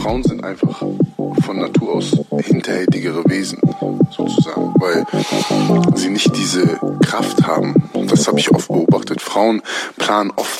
Frauen sind einfach von Natur aus hinterhältigere Wesen, sozusagen, weil sie nicht diese Kraft haben. Das habe ich oft beobachtet. Frauen planen oft